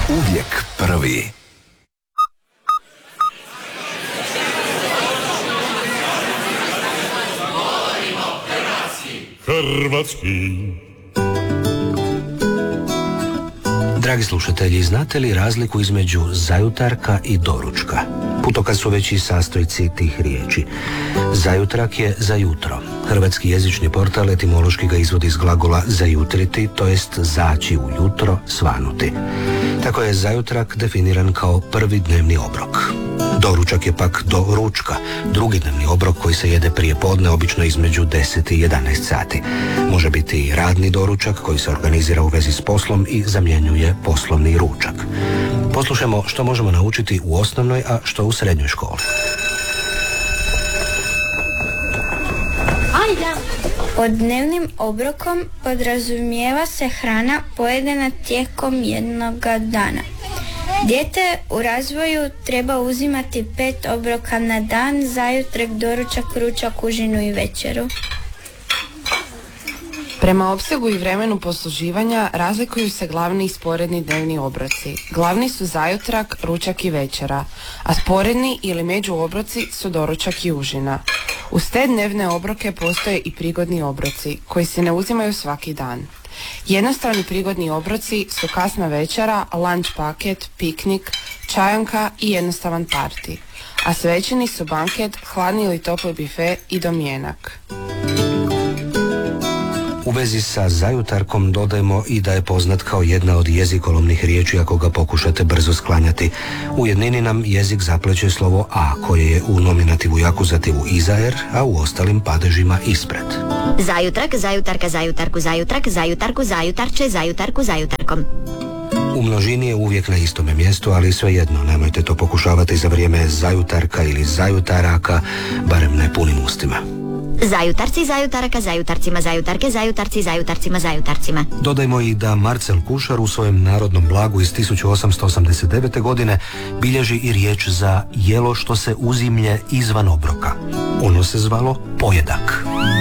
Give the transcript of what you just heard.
Uvijek prvi. Hrvatski. Dragi slušatelji, znate li razliku između zajutarka i doručka? Putokaz su već i sastojci tih riječi. Zajutrak je za jutro. Hrvatski jezični portal etimološki ga izvodi iz glagola zajutriti, to jest zaći u jutro, svanuti. Tako je zajutrak definiran kao prvi dnevni obrok. Doručak je pak do ručka, drugi dnevni obrok koji se jede prije podne, obično između 10 i 11 sati. Može biti i radni doručak koji se organizira u vezi s poslom i zamjenjuje poslovni ručak. Poslušajmo što možemo naučiti u osnovnoj, a što u srednjoj školi. Pod dnevnim obrokom podrazumijeva se hrana pojedena tijekom jednoga dana. Dijete u razvoju treba uzimati 5 obroka na dan, zajutrak, doručak, ručak, užinu i večeru. Prema opsegu i vremenu posluživanja razlikuju se glavni i sporedni dnevni obroci. Glavni su zajutrak, ručak i večera, a sporedni ili međuobroci su doručak i užina. Uz te dnevne obroke postoje i prigodni obroci, koji se ne uzimaju svaki dan. Jednostavni prigodni obroci su kasna večera, lunch paket, piknik, čajanka i jednostavan parti. A svečani su banket, hladni ili topli bife i domjenak. U vezi sa zajutarkom dodajmo i da je poznat kao jedna od jezikolovnih riječi ako ga pokušate brzo sklanjati. U jednini nam jezik zapleće slovo a koje je u nominativu i akuzativu iza r, a u ostalim padežima ispred. Zajutrak, zajutarka, zajutarku, zajutrak, zajutarku, zajutarče, zajutarku, zajutarkom. U množini je uvijek na istome mjestu, ali svejedno, nemojte to pokušavati za vrijeme zajutarka ili zajutaraka, barem ne punim ustima. Zajutarci, zajutaraka, zajutarcima, zajutarke, zajutarci, zajutarcima, zajutarcima. Dodajmo i da Marcel Kušar u svojem narodnom blagu iz 1889. godine bilježi i riječ za jelo što se uzimlje izvan obroka. Ono se zvalo pojedak.